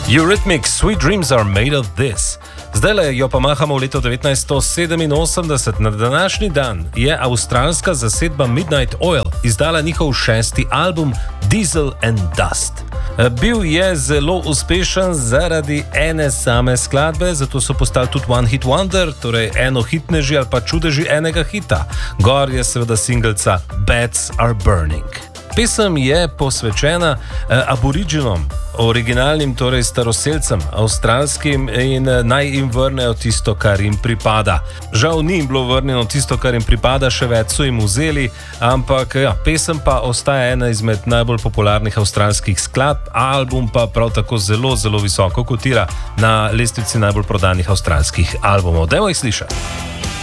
Eurythmics, Sweet Dreams are made of this. Zdaj jo pa mahamo v leto 1987. Na današnji dan je avstralska zasedba Midnight Oil izdala njihov 6. album Diesel and Dust. Bil je zelo uspešen zaradi ene same skladbe, zato so postali tudi One Hit Wonder, torej eno hitneži ali pa čudeži enega hita. Gor je seveda singelca Bats Are Burning. Pesem je posvečena aboriginom, originalnim, torej staroselcem, avstralskim, in naj jim vrnejo tisto, kar jim pripada. Žal ni jim bilo vrnjeno tisto, kar jim pripada, še več so jim vzeli, ampak pesem pa ostaja ena izmed najbolj popularnih avstralskih skladb, album pa prav tako zelo, zelo visoko kotira na lestvici najbolj prodanih avstralskih albumov. Dajmo jih slišati.